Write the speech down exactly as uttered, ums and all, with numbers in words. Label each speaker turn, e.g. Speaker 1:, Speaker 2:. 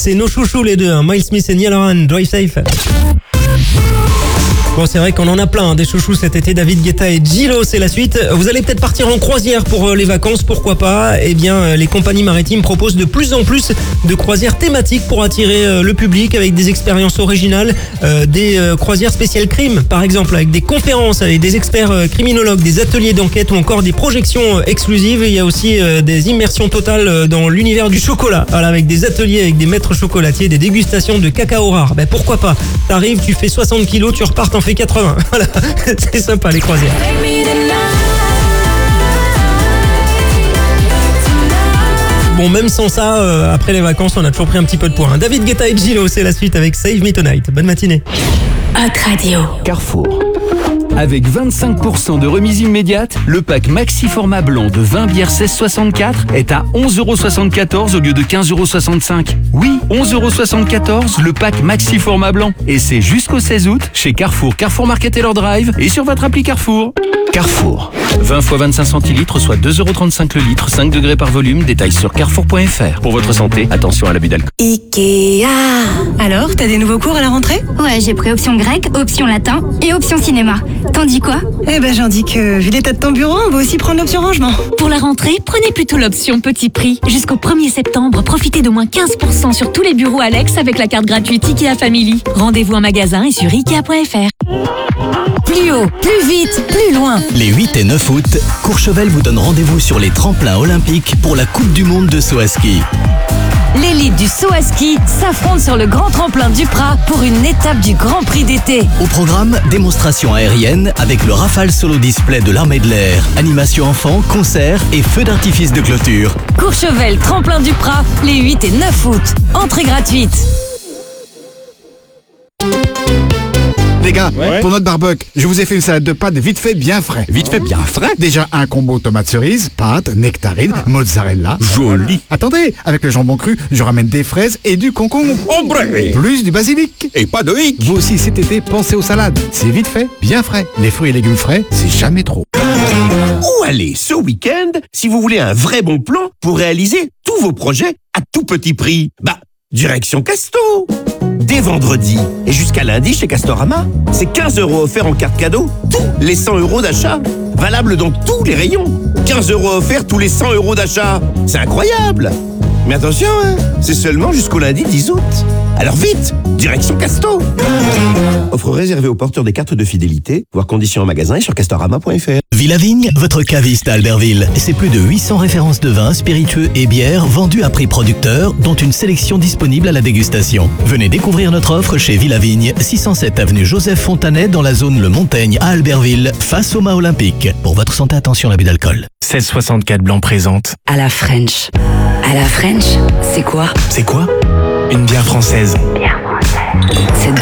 Speaker 1: c'est nos chouchous les deux, hein. Miles Smith et Niall Horan, Drive Safe. Bon, c'est vrai qu'on en a plein, hein, des chouchous cet été. David Guetta et J-Lo, c'est la suite. Vous allez peut-être partir en croisière pour les vacances, pourquoi pas. Eh bien, les compagnies maritimes proposent de plus en plus de croisières thématiques pour attirer le public avec des expériences originales, euh, des euh, croisières spéciales crime, par exemple, avec des conférences, avec des experts euh, criminologues, des ateliers d'enquête ou encore des projections euh, exclusives. Il y a aussi euh, des immersions totales euh, dans l'univers du chocolat, voilà, avec des ateliers avec des maîtres chocolatiers, des dégustations de cacao rare. Ben pourquoi pas. T'arrives, tu fais soixante kilos, tu repars, t'en fais quatre-vingts. Voilà, c'est sympa les croisières. Bon, même sans ça, euh, après les vacances, on a toujours pris un petit peu de poids. Hein. David Guetta et J-Lo, c'est la suite avec Save Me Tonight. Bonne matinée.
Speaker 2: Hot Radio.
Speaker 3: Carrefour. Avec vingt-cinq pour cent de remise immédiate, le pack Maxi Format Blanc de vingt bières seize soixante-quatre est à onze euros soixante-quatorze au lieu de quinze euros soixante-cinq. Oui, onze euros soixante-quatorze, le pack Maxi Format Blanc. Et c'est jusqu'au seize août chez Carrefour, Carrefour Market et leur Drive et sur votre appli Carrefour. Carrefour. vingt fois vingt-cinq centilitres, soit deux euros trente-cinq le litre, cinq degrés par volume. Détails sur carrefour point f r. Pour votre santé, attention à l'abus d'alcool.
Speaker 2: Ikea. Alors, t'as des nouveaux cours à la rentrée?
Speaker 4: Ouais, j'ai pris option grec, option latin et option cinéma. T'en dis quoi?
Speaker 2: Eh ben, j'en dis que, vu l'état de ton bureau, on va aussi prendre l'option rangement.
Speaker 5: Pour la rentrée, prenez plutôt l'option petit prix. Jusqu'au premier septembre, profitez d'au moins quinze pour cent sur tous les bureaux Alex avec la carte gratuite Ikea Family. Rendez-vous en magasin et sur ikea point f r.
Speaker 2: Plus haut, plus vite, plus loin.
Speaker 6: Les huit et neuf août, Courchevel vous donne rendez-vous sur les tremplins olympiques pour la Coupe du Monde de saut à ski.
Speaker 7: L'élite du saut à ski s'affronte sur le grand tremplin du Prat pour une étape du Grand Prix d'été.
Speaker 6: Au programme, démonstration aérienne avec le Rafale Solo Display de l'armée de l'air, animation enfants, concerts et feux d'artifice de clôture.
Speaker 7: Courchevel, tremplin du Prat, les huit et neuf août. Entrée gratuite.
Speaker 8: Les gars, ouais. Pour notre barbecue, je vous ai fait une salade de pâtes vite fait bien frais.
Speaker 3: Vite fait bien frais?
Speaker 8: Déjà un combo tomate cerise, pâtes, nectarine, ah. mozzarella.
Speaker 3: Joli.
Speaker 8: Attendez, avec le jambon cru, je ramène des fraises et du concombre.
Speaker 3: Ombre.
Speaker 8: Plus du basilic.
Speaker 3: Et pas de hic.
Speaker 8: Vous aussi cet été, pensez aux salades. C'est vite fait, bien frais. Les fruits et légumes frais, c'est jamais trop.
Speaker 9: Où aller ce week-end si vous voulez un vrai bon plan pour réaliser tous vos projets à tout petit prix? Bah, direction Casto. Dès vendredi et jusqu'à lundi chez Castorama, c'est quinze euros offerts en carte cadeau, tous les cent euros d'achat. Valable dans tous les rayons. quinze euros offerts tous les cent euros d'achat. C'est incroyable. Mais attention, hein, c'est seulement jusqu'au lundi dix août. Alors vite, direction Casto. Offre réservée aux porteurs des cartes de fidélité, voir conditions en magasin et sur castorama point f r.
Speaker 6: Villavigne, votre caviste à Albertville. C'est plus de huit cents références de vins, spiritueux et bières vendues à prix producteur, dont une sélection disponible à la dégustation. Venez découvrir notre offre chez Villavigne, six cent sept avenue Joseph Fontanet, dans la zone Le Montaigne à Albertville, face au mât olympique. Pour votre santé, attention à l'abus d'alcool.
Speaker 10: seize soixante-quatre Blanc présente.
Speaker 7: À la French. À la French, c'est quoi?
Speaker 10: C'est quoi? Une bière française.
Speaker 7: Bière française. C'est